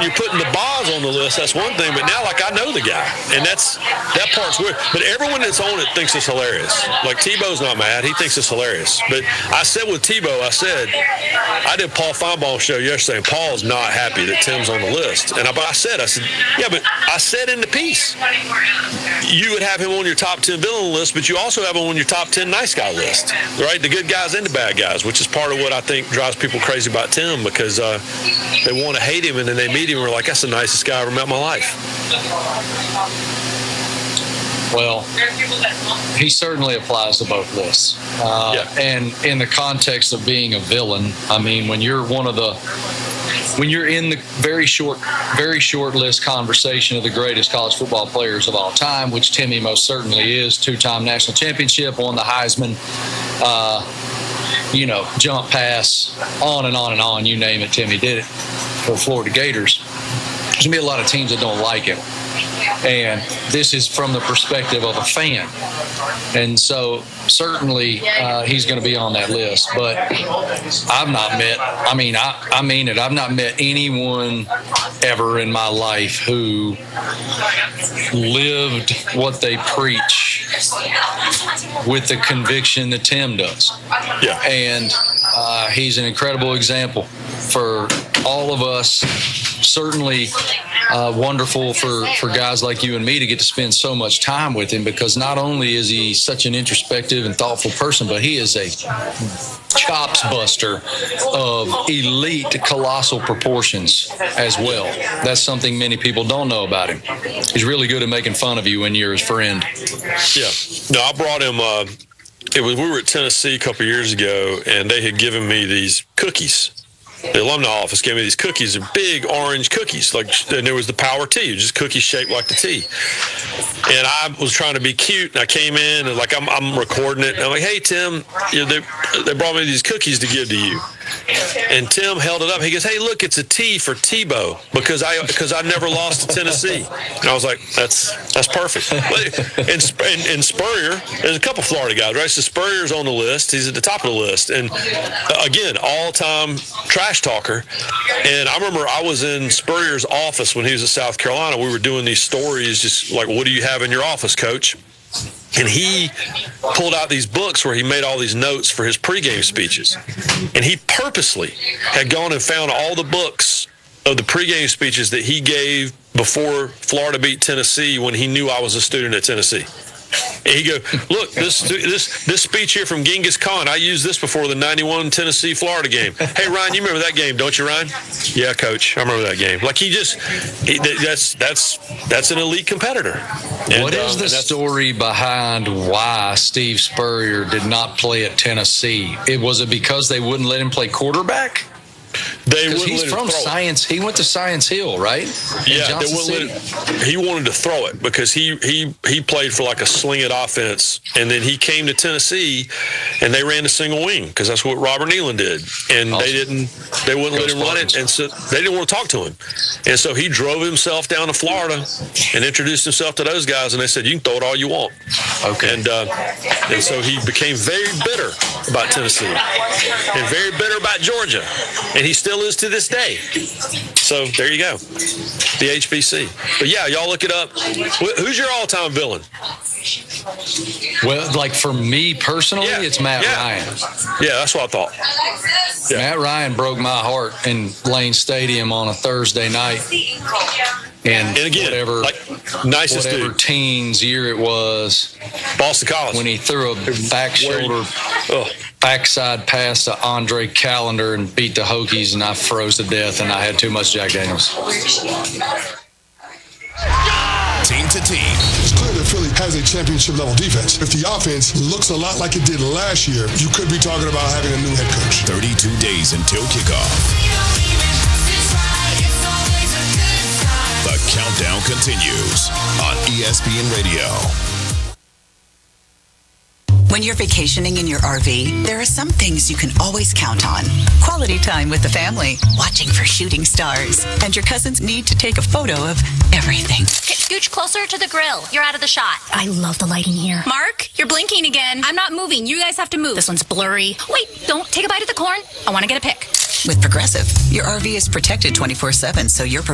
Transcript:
you're putting the Boz on the list, that's one thing. But now, like, I know the guy, and that part's weird. But everyone that's on it thinks it's hilarious. Like, Tebow's not mad; he thinks it's hilarious. But I said with Tebow, I did Paul Feinbaum's show yesterday, and Paul's not happy that Tim's on the list. And I said, yeah, but I said in the piece, you would have him on your top 10 villain list, but you also have him on your top 10 nice guy list, right? The good guys and the bad guys, which is part of what I think drives people crazy about Tim, because they want to hate him, and then they meet him and are like, that's the nicest guy I ever met in my life. Well, he certainly applies to both lists. And in the context of being a villain, I mean, when you're in the very short list conversation of the greatest college football players of all time, which Timmy most certainly is, 2-time national championship, won the Heisman, jump pass, on and on and on, you name it, Timmy did it for Florida Gators. There's going to be a lot of teams that don't like him. And this is from the perspective of a fan. And so certainly he's going to be on that list. But I've not met, I mean it, I've not met anyone ever in my life who lived what they preach with the conviction that Tim does. Yeah. And he's an incredible example for all of us. Certainly wonderful for guys like you and me to get to spend so much time with him, because not only is he such an introspective and thoughtful person, but he is a chops buster of elite, colossal proportions as well. That's something many people don't know about him. He's really good at making fun of you when you're his friend. Yeah. No, I brought him, we were at Tennessee a couple years ago, and they had given me these cookies. The alumni office gave me these cookies, they're big orange cookies, and there was the Power T, just cookies shaped like the T. And I was trying to be cute, and I came in, and I'm recording it, and I'm like, hey, Tim, they brought me these cookies to give to you. And Tim held it up. He goes, hey, look, it's a T for Tebow, because I never lost to Tennessee. And I was like, that's perfect. And Spurrier, there's a couple Florida guys, right? So Spurrier's on the list. He's at the top of the list. And again, all-time trash talker. And I remember I was in Spurrier's office when he was at South Carolina. We were doing these stories, just like, what do you have in your office, coach? And he pulled out these books where he made all these notes for his pregame speeches. And he purposely had gone and found all the books of the pregame speeches that he gave before Florida beat Tennessee when he knew I was a student at Tennessee. And he go, look, this speech here from Genghis Khan, I used this before the 91 Tennessee-Florida game. Hey, Ryan, you remember that game, don't you, Ryan? Yeah, Coach, I remember that game. Like, that's an elite competitor. And, what is the story behind why Steve Spurrier did not play at Tennessee? Was it because they wouldn't let him play quarterback? Because he's from Science. He went to Science Hill, right? Yeah, he wanted to throw it because he played for like a sling it offense, and then he came to Tennessee, and they ran a single wing because that's what Robert Nealon did, and they wouldn't let him run it, and so they didn't want to talk to him, and so he drove himself down to Florida and introduced himself to those guys, and they said, you can throw it all you want. Okay. And so he became very bitter about Tennessee and very bitter about Georgia, and he still is to this day. So there you go, the HBC. But yeah, y'all look it up. Who's your all-time villain? Well, like for me personally, it's Matt Ryan. Yeah, that's what I thought. Yeah. Matt Ryan broke my heart in Lane Stadium on a Thursday night. And again, whatever teens year it was, Boston College, when he threw a backside pass to Andre Callender and beat the Hokies, and I froze to death, and I had too much Jack Daniels. Team to team. It's clear that Philly has a championship-level defense. If the offense looks a lot like it did last year, you could be talking about having a new head coach. 32 days until kickoff. The countdown continues on ESPN Radio. When you're vacationing in your RV, there are some things you can always count on. Quality time with the family, watching for shooting stars, and your cousins need to take a photo of everything. Scooch closer to the grill. You're out of the shot. I love the lighting here. Mark, you're blinking again. I'm not moving. You guys have to move. This one's blurry. Wait, don't take a bite of the corn. I want to get a pic. With Progressive, your RV is protected 24/7, so you're